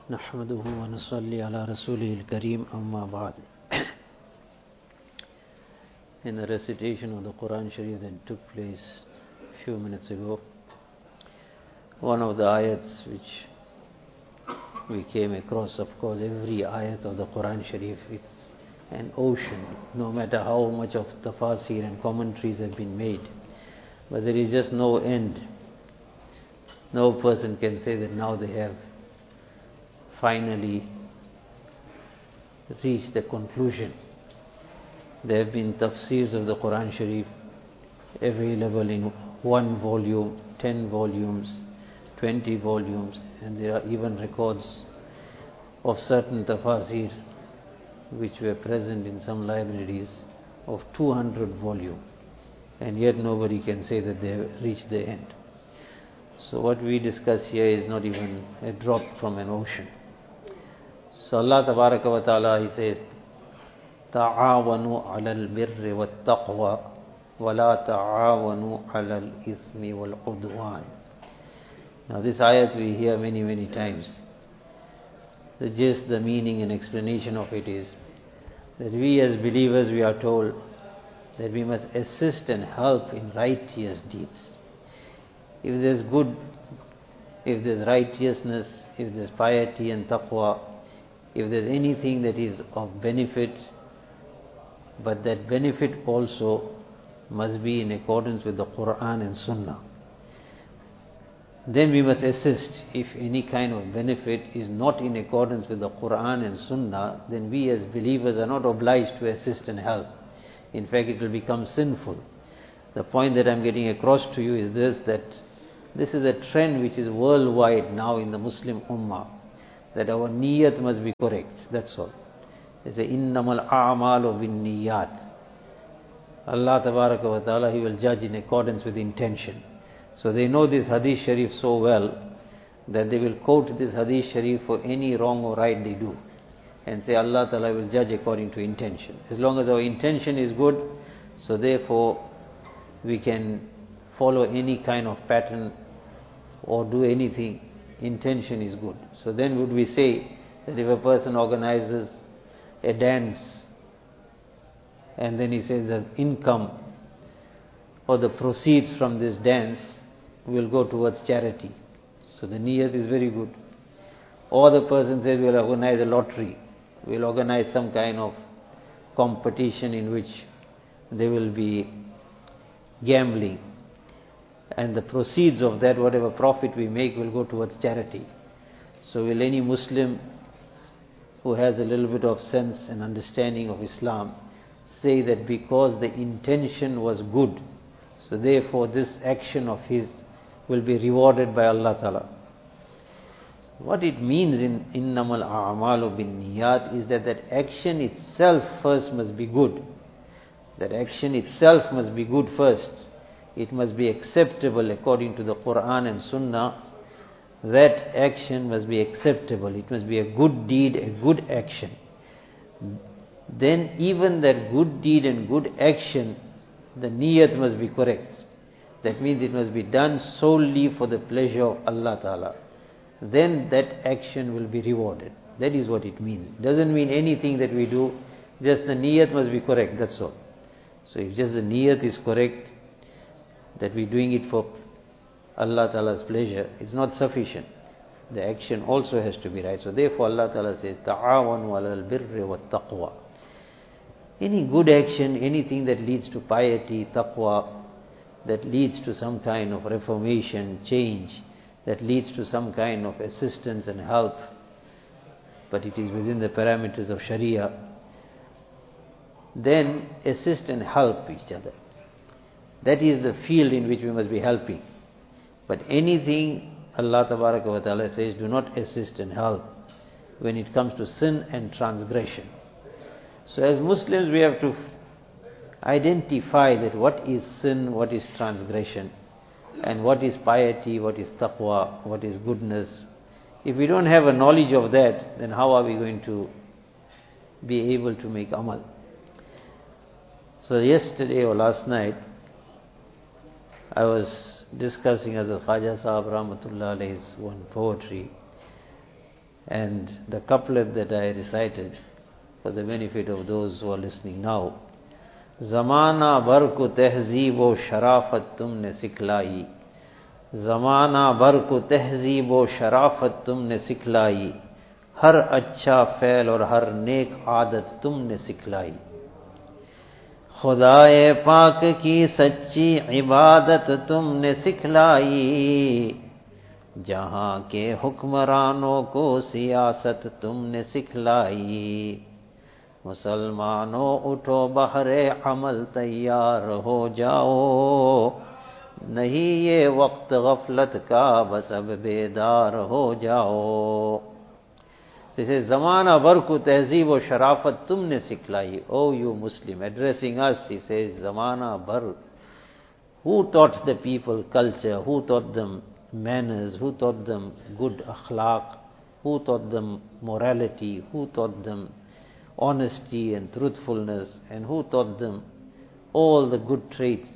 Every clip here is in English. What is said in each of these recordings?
نحمده ونصلي على رسوله الكريم أما بعد. In the recitation of the Quran Sharif that took place a few minutes ago, one of the ayats which we came across, of course every ayat of the Quran Sharif, it's an ocean, no matter how much of tafasir and commentaries have been made, but there is just no end. No person can say that now they have finally reached the conclusion. There have been tafsirs of the Quran Sharif available in 1 volume, 10 volumes, 20 volumes, and there are even records of certain tafasir which were present in some libraries of 200 volumes, and yet nobody can say that they have reached the end. So what we discuss here is not even a drop from an ocean. So Allah Tabaraka wa Ta'ala, He says, تعاونوا على البر والتقوى ولا تعاونوا على الإثم والعدوان. Now this ayat we hear many times. The gist, the meaning and explanation of it is that we as believers, we are told that we must assist and help in righteous deeds. If there's good, if there's righteousness, if there's piety and taqwa, if there's anything that is of benefit, but that benefit also must be in accordance with the Quran and Sunnah, then we must assist. If any kind of benefit is not in accordance with the Quran and Sunnah, then we as believers are not obliged to assist and help. In fact, it will become sinful. The point that I'm getting across to you is this, that this is a trend which is worldwide now in the Muslim Ummah, that our niyat must be correct, that's all. It's a innamal a'malu bin niyat. Allah Tabaraka wa Ta'ala, He will judge in accordance with intention. So they know this hadith sharif so well that they will quote this hadith sharif for any wrong or right they do and say Allah Ta'ala will judge according to intention. As long as our intention is good, so therefore we can follow any kind of pattern or do anything. Intention is good. So then would we say that if a person organizes a dance and then he says that income or the proceeds from this dance will go towards charity, so the niyat is very good. Or the person says we'll organize a lottery, we'll organize some kind of competition in which there will be gambling, and the proceeds of that, whatever profit we make, will go towards charity. So will any Muslim who has a little bit of sense and understanding of Islam say that because the intention was good, so therefore this action of his will be rewarded by Allah Ta'ala? What it means in innamal a'malu bin niyat is that action itself first must be good. That action itself must be good first. It must be acceptable according to the Quran and Sunnah. That action must be acceptable. It must be a good deed, a good action. Then even that good deed and good action, the niyat must be correct. That means it must be done solely for the pleasure of Allah Ta'ala. Then that action will be rewarded. That is what it means. Doesn't mean anything that we do, just the niyat must be correct, that's all. So if just the niyat is correct, that we're doing it for Allah Ta'ala's pleasure, it's not sufficient. The action also has to be right. So therefore Allah Ta'ala says, ta'awanu alal birri wa taqwa. Any good action, anything that leads to piety, taqwa, that leads to some kind of reformation, change, that leads to some kind of assistance and help, but it is within the parameters of Sharia, then assist and help each other. That is the field in which we must be helping. But anything, Allah Tabaraka wa Ta'ala says, do not assist and help when it comes to sin and transgression. So as Muslims we have to identify that what is sin, what is transgression, and what is piety, what is taqwa, what is goodness. If we don't have a knowledge of that, then how are we going to be able to make amal? So yesterday or last night, I was discussing as Khaja Sahab Rahmatullah Alayhi's one poetry, And the couplet that I recited, for the benefit of those who are listening now, Zamana bhar ko tehzeeb o sharafat tumne sikhलाई, Zamana bhar ko tehzeeb o sharafat tumne sikhलाई, हर अच्छा फैल और हर नेक आदत तुमने सिखलाई, खुदाए पाक की सच्ची इबादत तुमने सिखलाई, जहां के हुक्मरानों को सियासत तुमने सिखलाई, मुसलमानों उठो बहरे अमल तैयार हो जाओ, नहीं ये वक्त गफलत का बस अब बेदार हो जाओ. So he says, Zamana bhar ko tehzeeb o sharafat tumne sikhलाई. Oh, you Muslim, addressing us, he says, Zamana bhar. Who taught the people culture? Who taught them manners? Who taught them good akhlaq? Who taught them morality? Who taught them honesty and truthfulness? And who taught them all the good traits?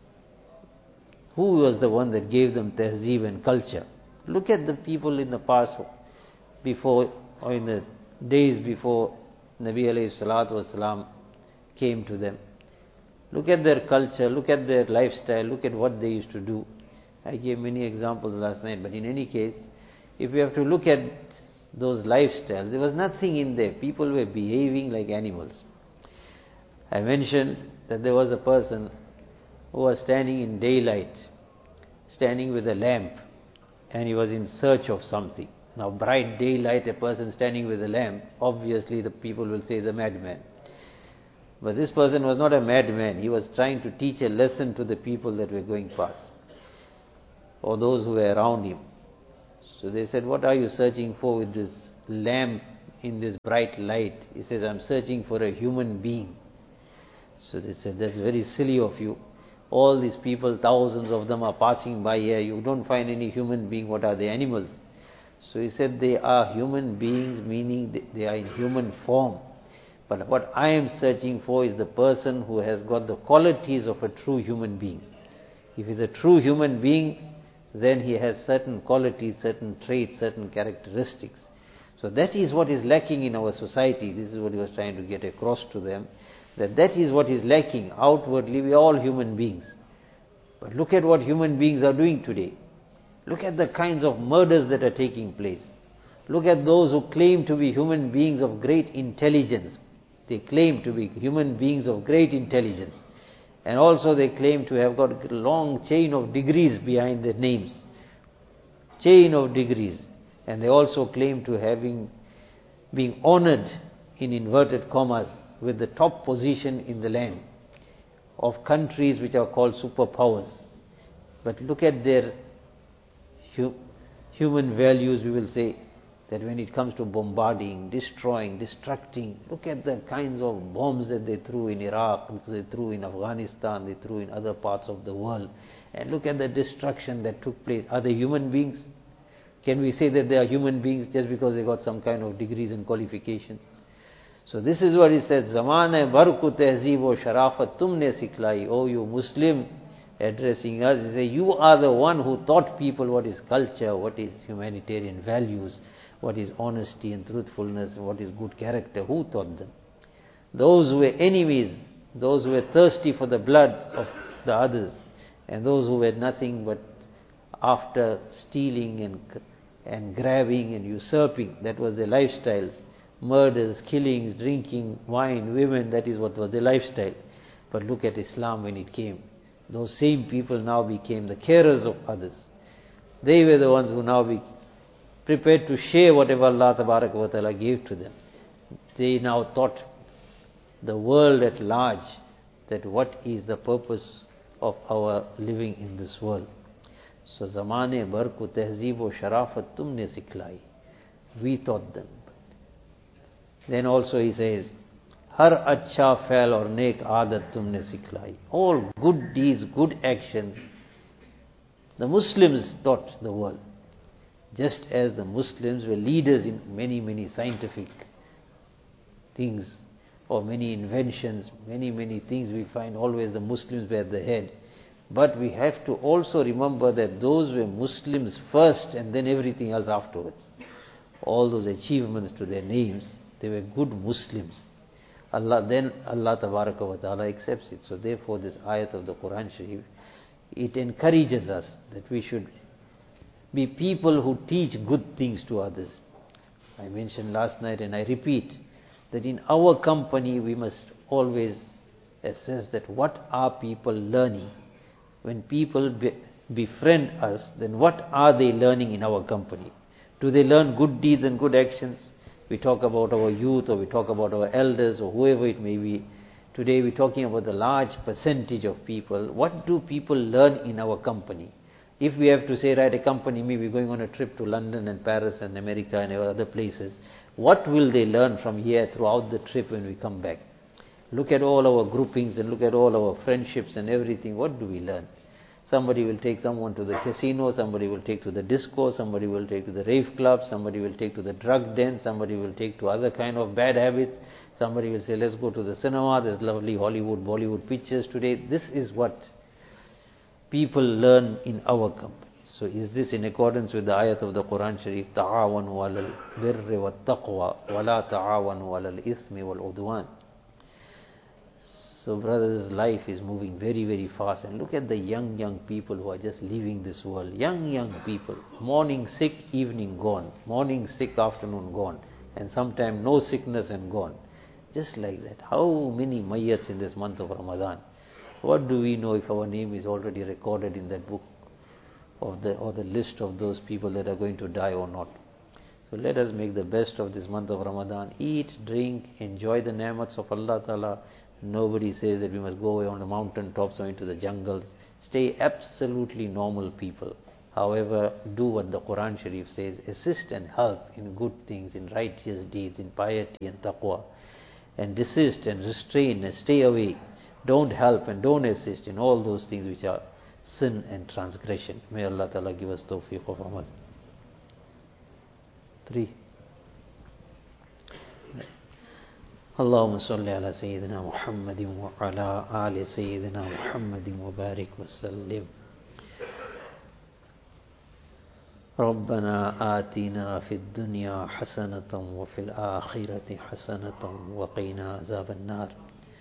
Who was the one that gave them tehzeeb and culture? Look at the people in the past, before, or in the days before Nabi alayhi salatu wasalam came to them. Look at their culture, look at their lifestyle, look at what they used to do. I gave many examples last night, but in any case, if we have to look at those lifestyles, there was nothing in there. People were behaving like animals. I mentioned that there was a person who was standing in daylight, standing with a lamp, and he was in search of something. Now, bright daylight, a person standing with a lamp, obviously the people will say he's a madman. But this person was not a madman. He was trying to teach a lesson to the people that were going past, or those who were around him. So they said, what are you searching for with this lamp in this bright light? He says, I'm searching for a human being. So they said, that's very silly of you. All these people, thousands of them are passing by here. You don't find any human being. What are they, animals? So he said, they are human beings, meaning they are in human form. But what I am searching for is the person who has got the qualities of a true human being. If he's a true human being, then he has certain qualities, certain traits, certain characteristics. So that is what is lacking in our society. This is what he was trying to get across to them, that is what is lacking. Outwardly, we are all human beings. But look at what human beings are doing today. Look at the kinds of murders that are taking place. Look at those who claim to be human beings of great intelligence. They claim to be human beings of great intelligence. And also they claim to have got a long chain of degrees behind their names. Chain of degrees. And they also claim to being honored, in inverted commas, with the top position in the land of countries which are called superpowers. But look at their human values, we will say, that when it comes to bombarding, destroying, destructing, look at the kinds of bombs that they threw in Iraq, they threw in Afghanistan, they threw in other parts of the world. And look at the destruction that took place. Are they human beings? Can we say that they are human beings just because they got some kind of degrees and qualifications? So this is what he says, Zamane bhar ko tehzeeb o sharafat tumne sikhलाई. Oh, you Muslim, addressing us, he says, you are the one who taught people what is culture, what is humanitarian values, what is honesty and truthfulness, what is good character. Who taught them? Those who were enemies, those who were thirsty for the blood of the others, and those who were nothing but after stealing and grabbing and usurping. That was their lifestyles. Murders, killings, drinking, wine, women, that is what was their lifestyle. But look at Islam when it came. Those same people now became the carers of others. They were the ones who now be prepared to share whatever Allah Tabaraka wa Ta'ala gave to them. They now taught the world at large that what is the purpose of our living in this world. So zamane bhar ko tehzeeb o sharafat tumne sikhलाई. We taught them. Then also he says, har अच्छा फैल और नेक आदत तुमने सिखलाई. All good deeds, good actions, the Muslims taught the world. Just as the Muslims were leaders in many scientific things, or many inventions, many things we find always the Muslims were at the head. But we have to also remember that those were Muslims first and then everything else afterwards. all those achievements to their names, they were good Muslims. Then Allah Tabaraka wa Ta'ala accepts it. So therefore this ayat of the Quran Sharif, it encourages us that we should be people who teach good things to others. I mentioned last night and I repeat that in our company we must always assess that what are people learning. When people befriend us, then what are they learning in our company? Do they learn good deeds and good actions? We talk about our youth, or we talk about our elders, or whoever it may be. Today we're talking about the large percentage of people. What do people learn in our company? If we have to say, right, accompany me, we're going on a trip to London and Paris and America and other places, what will they learn from here throughout the trip when we come back? Look at all our groupings and look at all our friendships and everything. What do we learn? Somebody will take someone to the casino, somebody will take to the disco, somebody will take to the rave club, somebody will take to the drug den, somebody will take to other kind of bad habits, somebody will say, let's go to the cinema, there's lovely Hollywood, Bollywood pictures today. This is what people learn in our company. So is this in accordance with the ayat of the Quran Sharif, ta'awanu alal birri wa taqwa, wa la ta'awanu alal ithmi wal udwan. So brothers, life is moving very, very fast. And look at the young people who are just leaving this world. Young people. Morning sick, evening gone. Morning sick, afternoon gone. And sometime no sickness and gone. Just like that. How many mayyats in this month of Ramadan? What do we know if our name is already recorded in that book of or the list of those people that are going to die or not? So let us make the best of this month of Ramadan. Eat, drink, enjoy the ni'mats of Allah Ta'ala. Nobody says that we must go away on the mountain tops or into the jungles. Stay absolutely normal people. However, do what the Quran Sharif says. Assist and help in good things, in righteous deeds, in piety and taqwa. And desist and restrain and stay away. Don't help and don't assist in all those things which are sin and transgression. May Allah Ta'ala give us tawfiq of amal. 3. اللهم صل على سيدنا محمد وعلى آل سيدنا محمد وبارك وسلم. ربنا آتنا في الدنيا حسنة وفي الآخرة حسنة وقنا عذاب النار.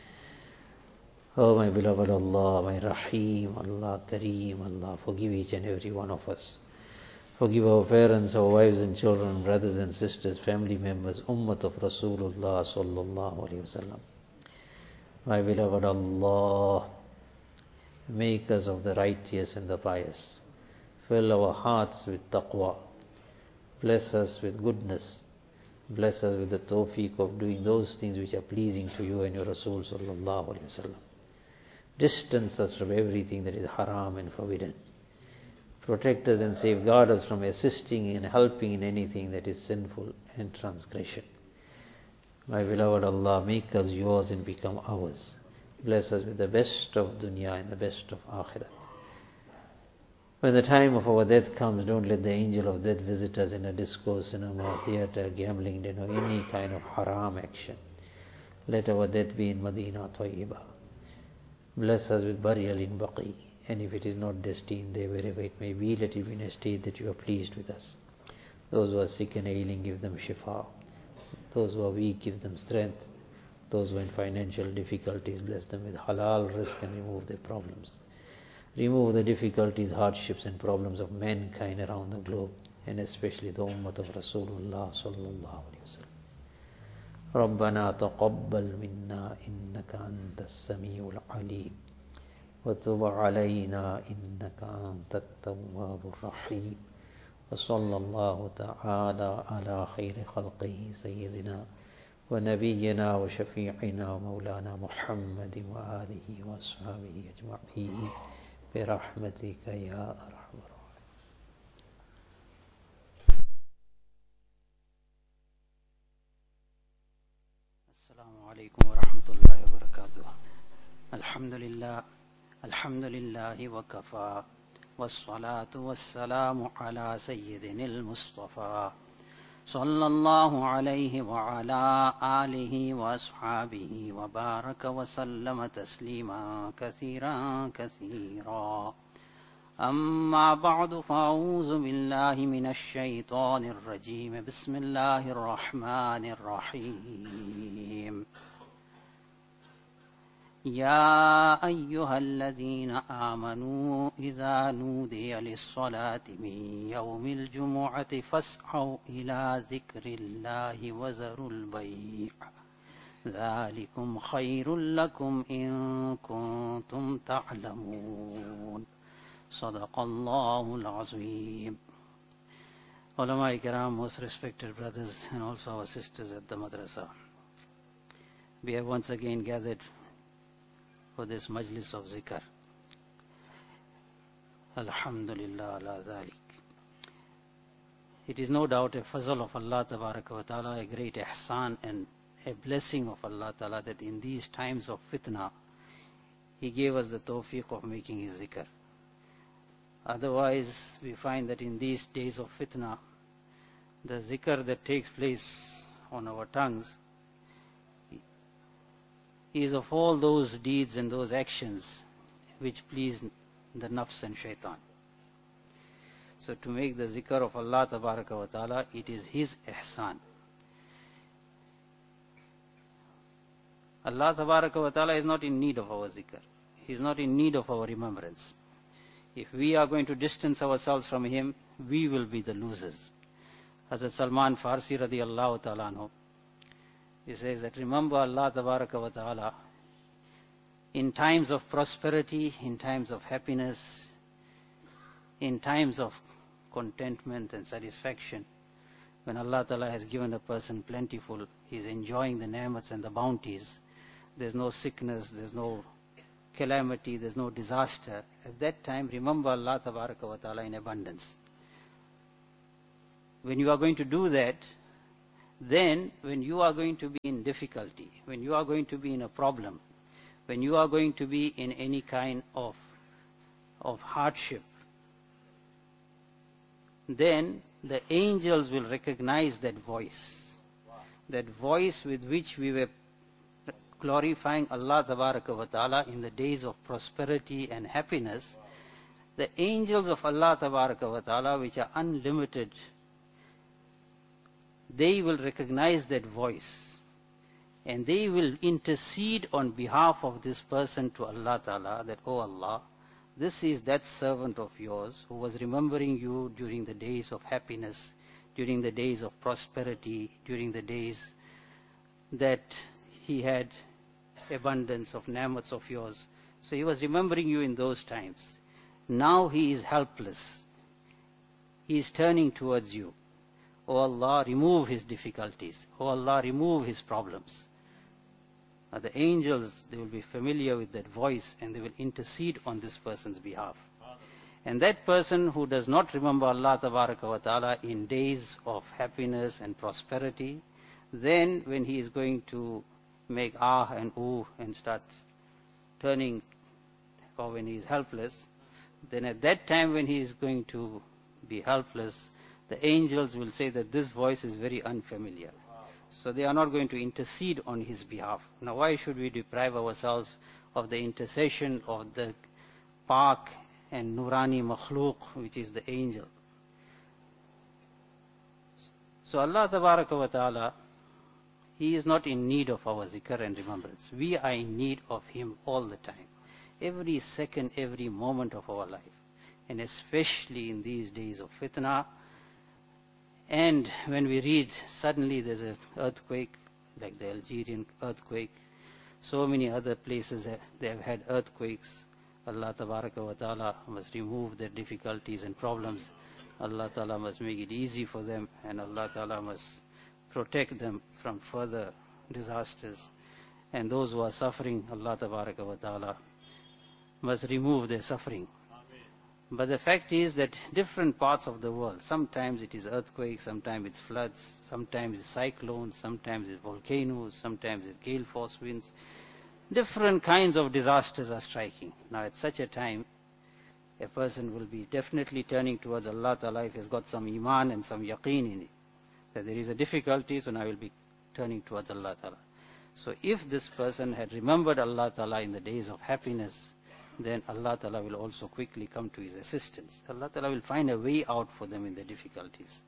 Oh my beloved Allah, my Rahim, Allah Kareem, Allah, forgive each and every one of us. Forgive our parents, our wives and children, brothers and sisters, family members, Ummat of Rasulullah sallallahu alayhi wasallam. My beloved Allah, make us of the righteous and the pious. Fill our hearts with taqwa. Bless us with goodness. Bless us with the tawfiq of doing those things which are pleasing to you and your Rasul sallallahu alayhi wasallam. Distance us from everything that is haram and forbidden. Protect us and safeguard us from assisting and helping in anything that is sinful and transgression. My beloved Allah, make us yours and become ours. Bless us with the best of dunya and the best of akhirat. When the time of our death comes, don't let the angel of death visit us in a disco, cinema, theatre, gambling den, or any kind of haram action. Let our death be in Madinah Tayyibah. Bless us with burial in Baqi. And if it is not destined there, wherever it may be, let it be in a state that you are pleased with us. Those who are sick and ailing, give them shifa. Those who are weak, give them strength. Those who are in financial difficulties, bless them with halal rizq and remove their problems. Remove the difficulties, hardships and problems of mankind around the globe, and especially the ummah of Rasulullah sallallahu alayhi wa sallam. ربنا تقبل منا إنك أنت السميع العليم وتب علينا إنك أنت التواب الرحيم وصلى الله تعالى على خير خلقه سيدنا ونبينا وشفيعنا ومولانا محمد وآله وأصحابه أجمعين برحمتك يا أرحم الراحمين. السلام عليكم ورحمة الله وبركاته. الحمد لله وكفى والصلاة والسلام على سيدنا المصطفى صلى الله عليه وعلى آله وأصحابه وبارك وسلم تسليما كثيرا كثيرا. أما بعد فأعوذ بالله من الشيطان الرجيم بسم الله الرحمن الرحيم يا أيها الذين آمنوا إذا نودي للصلاة من يوم الجمعة فاسعوا إلى ذكر الله وذروا البيع ذلكم خير لكم إن كنتم تعلمون صدق الله العظيم. Ulama Ikram, most respected brothers and also our sisters at the madrasa, we have once again gathered for this majlis of zikr. Alhamdulillah ala dhalik. It is no doubt a fazl of Allah Tabaraka wa Ta'ala, a great ihsan and a blessing of Allah Ta'ala that in these times of fitna, He gave us the tawfiq of making His zikr. Otherwise, we find that in these days of fitna, the zikr that takes place on our tongues is of all those deeds and those actions which please the nafs and shaitan. So to make the zikr of Allah Tabaraka wa Ta'ala, it is His ihsan. Allah Tabaraka wa Ta'ala is not in need of our zikr. He is not in need of our remembrance. If we are going to distance ourselves from Him, we will be the losers. Hazrat Salman Farsi radiallahu ta'ala anhu, he says that remember Allah Tabaraka wa Ta'ala in times of prosperity, in times of happiness, in times of contentment and satisfaction. When Allah Ta'ala has given a person plentiful, he is enjoying the ni'mats and the bounties. There's no sickness, there's no calamity, there's no disaster. At that time, remember Allah Tabaraka wa Ta'ala in abundance. When you are going to do that, then when you are going to be in difficulty, when you are going to be in a problem, when you are going to be in any kind of hardship, then the angels will recognize that voice with which we were glorifying Allah Tabaraka wa Ta'ala in the days of prosperity and happiness. The angels of Allah Tabaraka wa Ta'ala, which are unlimited, they will recognize that voice and they will intercede on behalf of this person to Allah Ta'ala that, oh Allah, this is that servant of yours who was remembering you during the days of happiness, during the days of prosperity, during the days that he had abundance of ni'mats of yours. So he was remembering you in those times. Now he is helpless. He is turning towards you. Oh Allah, remove his difficulties. Oh Allah, remove his problems. Now the angels, they will be familiar with that voice and they will intercede on this person's behalf. And that person who does not remember Allah Tabaraka wa Ta'ala in days of happiness and prosperity, then when he is going to make ah and ooh and start turning, or when he is helpless, then at that time when he is going to be helpless, the angels will say that this voice is very unfamiliar. So they are not going to intercede on his behalf. Now why should we deprive ourselves of the intercession of the Pak and Nurani Makhluk, which is the angel? So Allah Tabaraka wa Ta'ala, He is not in need of our zikr and remembrance. We are in need of Him all the time. Every second, every moment of our life. And especially in these days of fitna. And when we read, suddenly there's an earthquake, like the Algerian earthquake. So many other places, they have had earthquakes. Allah Tabaraka wa Ta'ala must remove their difficulties and problems. Allah Ta'ala must make it easy for them. And Allah Ta'ala must protect them from further disasters. And those who are suffering, Allah Tabaraka wa Ta'ala must remove their suffering. But the fact is that different parts of the world, sometimes it is earthquakes, sometimes it's floods, sometimes it's cyclones, sometimes it's volcanoes, sometimes it's gale force winds. Different kinds of disasters are striking. Now at such a time, a person will be definitely turning towards Allah Ta'ala if he has got some iman and some yaqeen in it. That there is a difficulty, so now I will be turning towards Allah Ta'ala. So if this person had remembered Allah Ta'ala in the days of happiness, then Allah Ta'ala will also quickly come to his assistance. Allah Ta'ala will find a way out for them in their difficulties.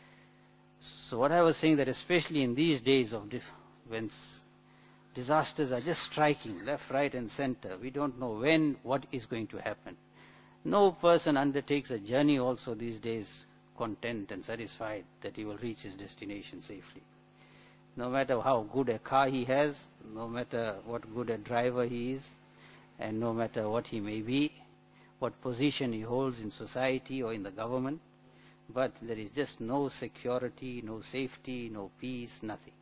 So what I was saying, that especially in these days of when disasters are just striking left, right and center, we don't know when, what is going to happen. No person undertakes a journey also these days content and satisfied that he will reach his destination safely. No matter how good a car he has, no matter what good a driver he is, and no matter what he may be, what position he holds in society or in the government, but there is just no security, no safety, no peace, nothing.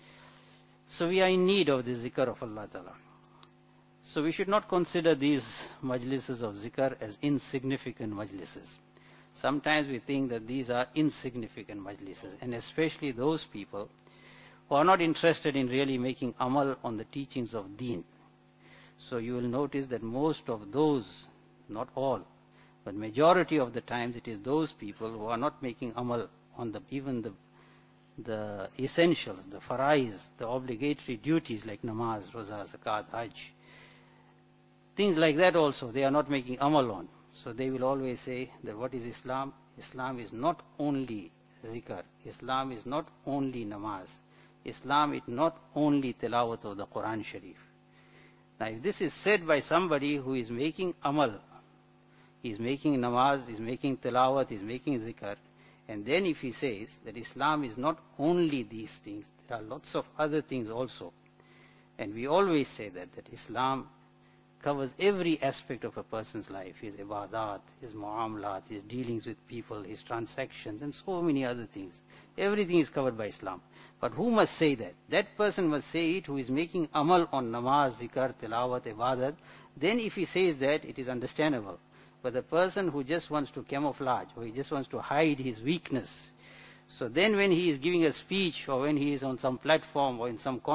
So we are in need of the zikr of Allah Ta'ala. So we should not consider these majlises of zikr as insignificant majlises. Sometimes we think that these are insignificant majlises, and especially those people who are not interested in really making amal on the teachings of deen. So you will notice that most of those, not all, but majority of the times it is those people who are not making amal on even the essentials, the faraiz, the obligatory duties like namaz, roza, zakat, hajj. Things like that also they are not making amal on. So they will always say that what is Islam? Islam is not only zikr. Islam is not only namaz. Islam is not only tilawat of the Quran Sharif. Now if this is said by somebody who is making amal, he is making namaz, he is making tilawat, he is making zikr, and then if he says that Islam is not only these things, there are lots of other things also. And we always say that Islam covers every aspect of a person's life, his ibadat, his muamalat, his dealings with people, his transactions, and so many other things. Everything is covered by Islam. But who must say that? That person must say it who is making amal on namaz, zikr, tilawat, ibadat. Then if he says that, it is understandable. But the person who just wants to camouflage, or he just wants to hide his weakness, so then when he is giving a speech, or when he is on some platform, or in some